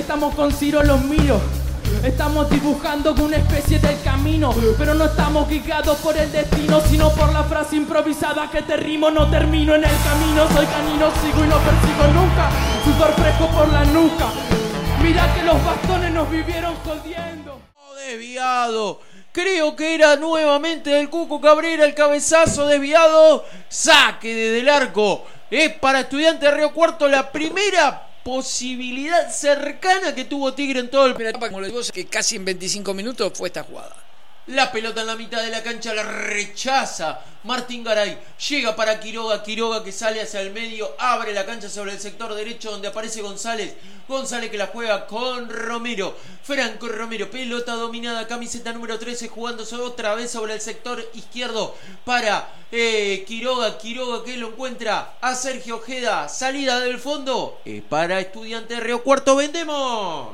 Estamos con Ciro, los miro. Estamos dibujando una especie del camino, pero no estamos guiados por el destino, sino por la frase improvisada que te rimo. No termino en el camino, soy canino, sigo y no persigo nunca. Sudor fresco por la nuca. Mira que los bastones nos vivieron jodiendo. Desviado. Creo que era nuevamente del Cuco Cabrera el cabezazo desviado. Saque desde el arco. Es para Estudiantes de Río Cuarto la primera posibilidad cercana que tuvo Tigre en todo el Primera etapa, como les digo, que casi en 25 minutos fue esta jugada. La pelota en la mitad de la cancha la rechaza Martín Garay. Llega para Quiroga. Quiroga que sale hacia el medio. Abre la cancha sobre el sector derecho donde aparece González. González que la juega con Romero. Franco Romero. Pelota dominada. Camiseta número 13 jugándose otra vez sobre el sector izquierdo para Quiroga. Quiroga que lo encuentra a Sergio Ojeda. Salida del fondo. Para Estudiantes de Río Cuarto. ¡Vendemos!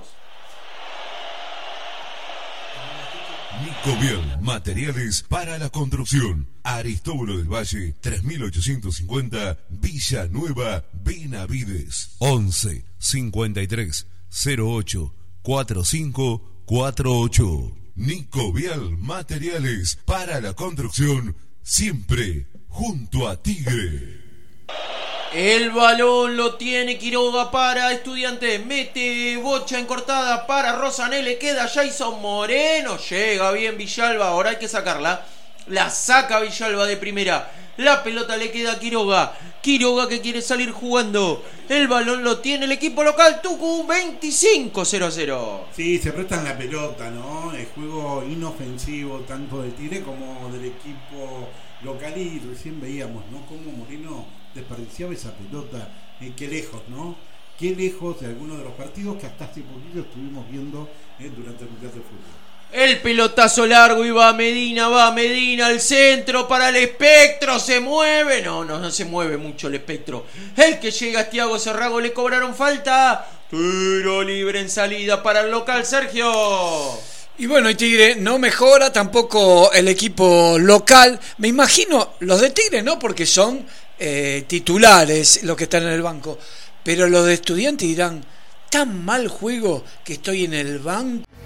Nicovial, materiales para la construcción. Aristóbulo del Valle, 3850, Villa Nueva, Benavides. 11 53 08 45 48. Nicovial, materiales para la construcción, siempre junto a Tigre. El balón lo tiene Quiroga para Estudiantes. Mete bocha encortada para Rosanelli. Queda Jason Moreno. Llega bien Villalba. Ahora hay que sacarla. La saca Villalba de primera. La pelota le queda a Quiroga. Quiroga que quiere salir jugando. El balón lo tiene el equipo local. Tucumán 25-0-0. Sí, se prestan la pelota, ¿no? El juego inofensivo tanto del Tigre como del equipo local. Y recién veíamos, ¿no? Cómo Moreno desperdiciaba esa pelota, qué lejos, ¿no? Qué lejos de algunos de los partidos que hasta hace poquito estuvimos viendo durante el Mundial de Fútbol. El pelotazo largo y va Medina al centro para el Espectro, se mueve, no se mueve mucho el Espectro. El que llega es Thiago Cerrago, le cobraron falta, tiro libre en salida para el local, Sergio. Y bueno, y Tigre no mejora tampoco el equipo local, me imagino los de Tigre, ¿no? Porque son titulares los que están en el banco, pero los de Estudiantes dirán, tan mal juego que estoy en el banco.